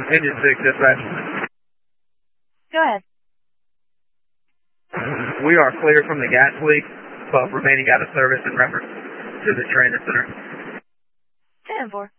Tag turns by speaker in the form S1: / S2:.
S1: Engine 6, dispatch.
S2: Go ahead.
S1: We are clear from the gas leak, but remaining out of service in reference to the transit center.
S2: 10-4.